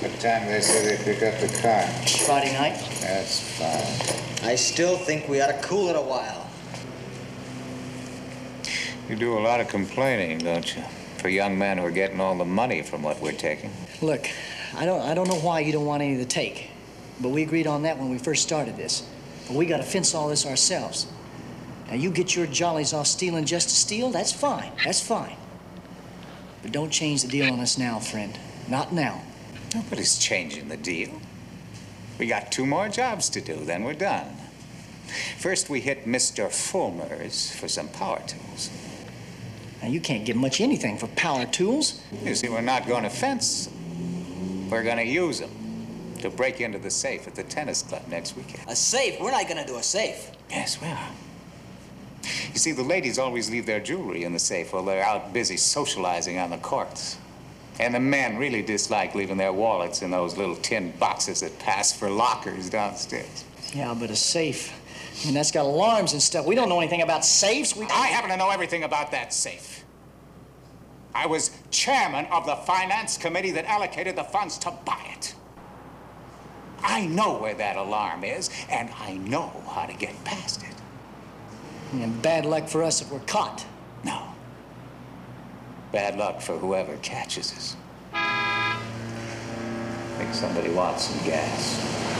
What time they say they pick up the car? Friday night. That's fine. I still think we ought to cool it a while. You do a lot of complaining, don't you? For young men who are getting all the money from what we're taking. Look, I don't know why you don't want any of the take, but we agreed on that when we first started this. But we got to fence all this ourselves. Now, you get your jollies off stealing just to steal, that's fine. That's fine. But don't change the deal on us now, friend. Not now. Nobody's changing the deal. We got 2 more jobs to do, then we're done. First, we hit Mr. Fulmer's for some power tools. Now, you can't get much anything for power tools. You see, we're not going to fence. We're going to use them to break into the safe at the tennis club next weekend. A safe? We're not gonna do a safe. Yes, we are. You see, the ladies always leave their jewelry in the safe while they're out busy socializing on the courts. And the men really dislike leaving their wallets in those little tin boxes that pass for lockers downstairs. Yeah, but a safe, I mean, that's got alarms and stuff. We don't know anything about safes. I happen to know everything about that safe. I was chairman of the finance committee that allocated the funds to buy it. I know where that alarm is, and I know how to get past it. And bad luck for us if we're caught. No. Bad luck for whoever catches us. I think somebody wants some gas.